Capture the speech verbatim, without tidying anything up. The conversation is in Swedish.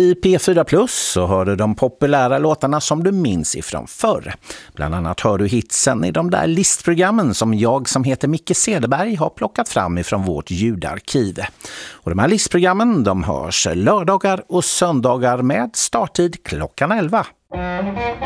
I P fyra Plus så hör du de populära låtarna som du minns ifrån förr. Bland annat hör du hitsen i de där listprogrammen som jag som heter Micke Cederberg har plockat fram ifrån vårt ljudarkiv. Och de här listprogrammen de hörs lördagar och söndagar med starttid klockan elva.